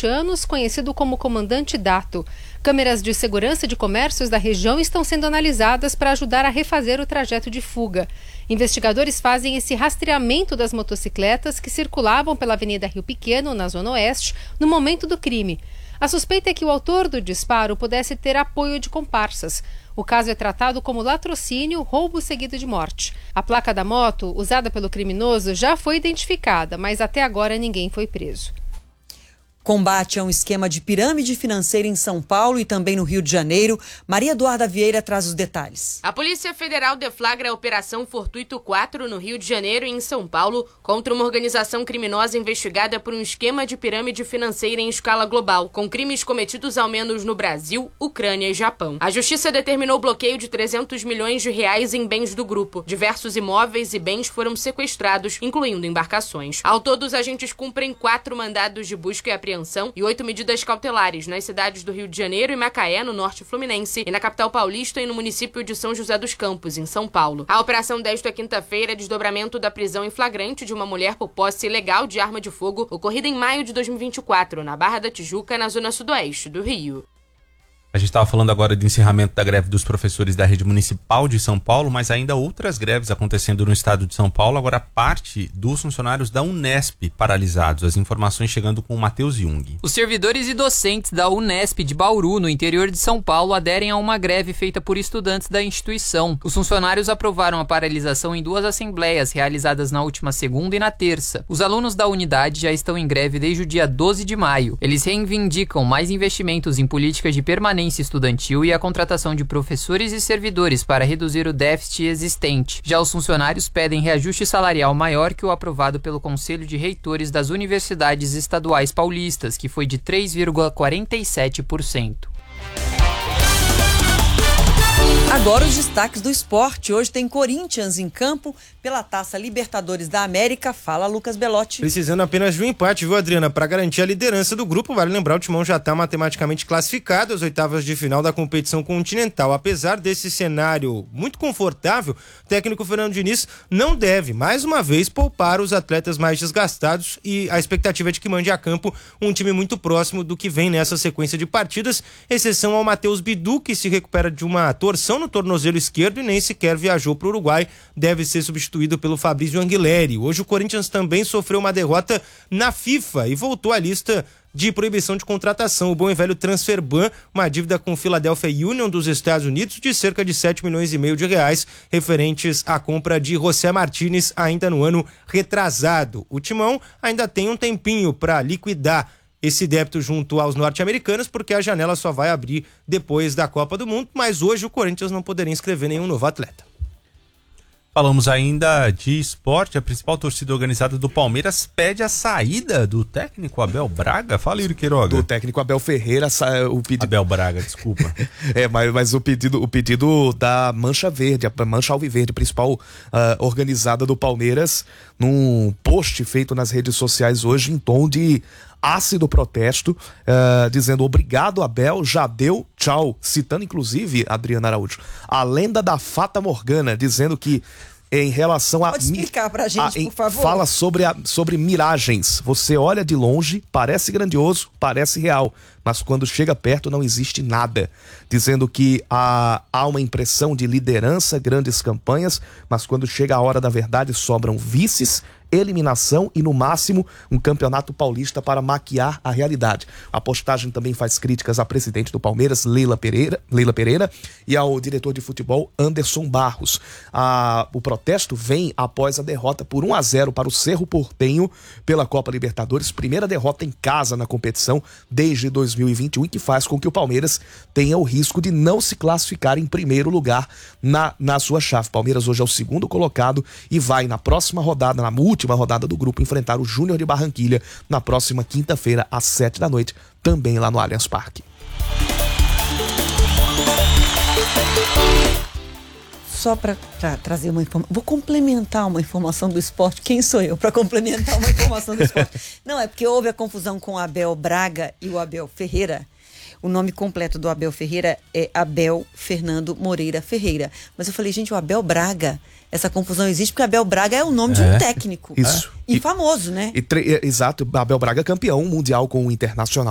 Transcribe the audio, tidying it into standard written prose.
27 anos, conhecido como Comandante Dato. Câmeras de segurança de comércios da região estão sendo analisadas para ajudar a refazer o trajeto de fuga. Investigadores fazem esse rastreamento das motocicletas que circulavam pela Avenida Rio Pequeno, na Zona Oeste, no momento do crime. A suspeita é que o autor do disparo pudesse ter apoio de comparsas. O caso é tratado como latrocínio, roubo seguido de morte. A placa da moto, usada pelo criminoso, já foi identificada, mas até agora ninguém foi preso. Combate a um esquema de pirâmide financeira em São Paulo e também no Rio de Janeiro. Maria Eduarda Vieira traz os detalhes. A Polícia Federal deflagra a Operação Fortuito 4 no Rio de Janeiro e em São Paulo contra uma organização criminosa investigada por um esquema de pirâmide financeira em escala global, com crimes cometidos ao menos no Brasil, Ucrânia e Japão. A Justiça determinou o bloqueio de 300 milhões de reais em bens do grupo. Diversos imóveis e bens foram sequestrados, incluindo embarcações. Ao todo, os agentes cumprem 4 mandados de busca e apreensão e 8 medidas cautelares nas cidades do Rio de Janeiro e Macaé, no norte fluminense, e na capital paulista e no município de São José dos Campos, em São Paulo. A operação desta quinta-feira é desdobramento da prisão em flagrante de uma mulher por posse ilegal de arma de fogo, ocorrida em maio de 2024, na Barra da Tijuca, na zona sudoeste do Rio. A gente estava falando agora do encerramento da greve dos professores da rede municipal de São Paulo, mas ainda outras greves acontecendo no estado de São Paulo. Agora parte dos funcionários da Unesp paralisados. As informações chegando com o Matheus Jung. Os servidores e docentes da Unesp de Bauru, no interior de São Paulo, aderem a uma greve feita por estudantes da instituição. Os funcionários aprovaram a paralisação em 2 assembleias realizadas na última segunda e na terça. Os alunos da unidade já estão em greve desde o dia 12 de maio. Eles reivindicam mais investimentos em políticas de permanência estudantil e a contratação de professores e servidores para reduzir o déficit existente. Já os funcionários pedem reajuste salarial maior que o aprovado pelo Conselho de Reitores das Universidades Estaduais Paulistas, que foi de 3,47%. Agora os destaques do esporte. Hoje tem Corinthians em campo pela Taça Libertadores da América. Fala, Lucas Belotti. Precisando apenas de um empate, viu, Adriana? Para garantir a liderança do grupo, vale lembrar, o Timão já está matematicamente classificado às oitavas de final da competição continental. Apesar desse cenário muito confortável, o técnico Fernando Diniz não deve, mais uma vez, poupar os atletas mais desgastados e a expectativa é de que mande a campo um time muito próximo do que vem nessa sequência de partidas, exceção ao Matheus Bidu, que se recupera de uma torção no tornozelo esquerdo e nem sequer viajou para o Uruguai, deve ser substituído pelo Fabrício Anguilleri. Hoje o Corinthians também sofreu uma derrota na FIFA e voltou à lista de proibição de contratação. O bom e velho transfer ban, uma dívida com o Philadelphia Union dos Estados Unidos de cerca de 7,5 milhões de reais, referentes à compra de José Martínez ainda no ano retrasado. O Timão ainda tem um tempinho para liquidar esse débito junto aos norte-americanos, porque a janela só vai abrir depois da Copa do Mundo, mas hoje o Corinthians não poderia inscrever nenhum novo atleta. Falamos ainda de esporte. A principal torcida organizada do Palmeiras pede a saída do técnico Abel Braga. Fala, Yuri Queiroga. Do técnico Abel Ferreira, o pedido... Abel Braga, desculpa. mas o pedido da Mancha Verde, a Mancha Alviverde, principal organizada do Palmeiras, num post feito nas redes sociais hoje em tom de ácido protesto, dizendo: obrigado, Abel, já deu, tchau. Citando inclusive, Adriana Araújo, a lenda da Fata Morgana, dizendo que em relação a... Pode explicar pra gente, por favor? Fala sobre miragens. Você olha de longe, parece grandioso, parece real, mas quando chega perto não existe nada. Dizendo que há uma impressão de liderança, grandes campanhas, mas quando chega a hora da verdade sobram vices, eliminação e, no máximo, um campeonato paulista para maquiar a realidade. A postagem também faz críticas à presidente do Palmeiras, Leila Pereira, e ao diretor de futebol, Anderson Barros. O protesto vem após a derrota por 1-0 para o Cerro Porteño pela Copa Libertadores, primeira derrota em casa na competição desde 2021, que faz com que o Palmeiras tenha o risco de não se classificar em primeiro lugar na sua chave. O Palmeiras hoje é o segundo colocado e vai na próxima rodada, na última rodada do grupo, enfrentar o Júnior de Barranquilha na próxima quinta-feira às 19h, também lá no Allianz Parque. Só para trazer uma informação, vou complementar uma informação do esporte. Quem sou eu para complementar uma informação do esporte? Não, é porque houve a confusão com o Abel Braga e o Abel Ferreira. O nome completo do Abel Ferreira é Abel Fernando Moreira Ferreira. Mas eu falei, gente, o Abel Braga, essa confusão existe porque Abel Braga é o nome de um técnico. Isso. E famoso, né? Exato, Abel Braga campeão mundial com o Internacional.